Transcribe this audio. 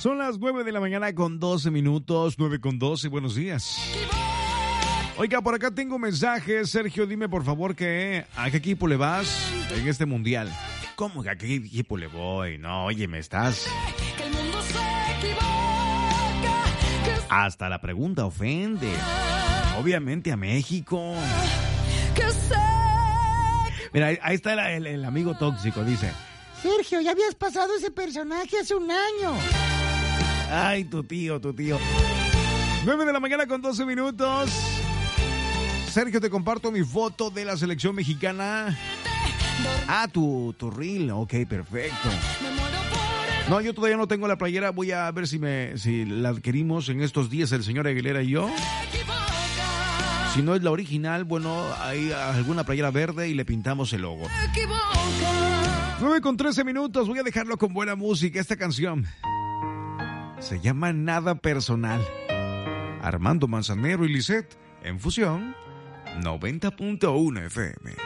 Son las 9 de la mañana con 12 minutos, 9 con 12, buenos días. Oiga, por acá tengo un mensaje. Sergio, dime por favor ¿a qué equipo le vas en este mundial? ¿Cómo que a qué equipo le voy? No, oye, me estás... Hasta la pregunta ofende. Obviamente a México. Mira, ahí está el amigo tóxico, dice: Sergio, ya habías pasado ese personaje hace un año. Ay, tu tío. 9 de la mañana con 12 minutos. Sergio, te comparto mi foto de la selección mexicana. Ah, tu reel. Ok, perfecto. No, yo todavía no tengo la playera. Voy a ver si la adquirimos en estos días el señor Aguilera y yo. Si no es la original, bueno, hay alguna playera verde y le pintamos el logo. 9 con 13 minutos. Voy a dejarlo con buena música. Esta canción se llama Nada Personal. Armando Manzanero y Lisette en Fusión 90.1 FM.